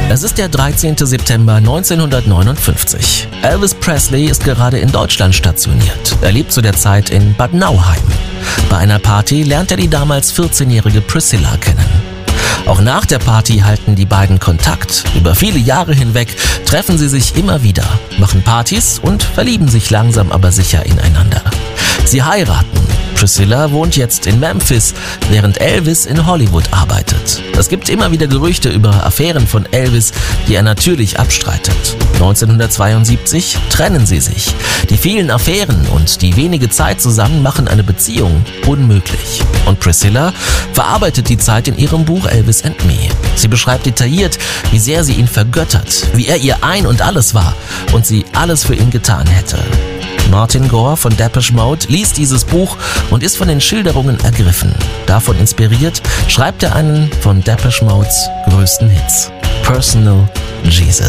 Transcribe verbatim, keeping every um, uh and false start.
Es ist der dreizehnte September neunzehnhundertneunundfünfzig. Elvis Presley ist gerade in Deutschland stationiert. Er lebt zu der Zeit in Bad Nauheim. Bei einer Party lernt er die damals vierzehnjährige Priscilla kennen. Auch nach der Party halten die beiden Kontakt. Über viele Jahre hinweg treffen sie sich immer wieder, machen Partys und verlieben sich langsam aber sicher ineinander. Sie heiraten. Priscilla wohnt jetzt in Memphis, während Elvis in Hollywood arbeitet. Es gibt immer wieder Gerüchte über Affären von Elvis, die er natürlich abstreitet. neunzehnhundertzweiundsiebzig trennen sie sich. Die vielen Affären und die wenige Zeit zusammen machen eine Beziehung unmöglich. Und Priscilla verarbeitet die Zeit in ihrem Buch Elvis and Me. Sie beschreibt detailliert, wie sehr sie ihn vergöttert, wie er ihr Ein und Alles war und sie alles für ihn getan hätte. Martin Gore von Depeche Mode liest dieses Buch und ist von den Schilderungen ergriffen. Davon inspiriert schreibt er einen von Depeche Modes größten Hits, Personal Jesus.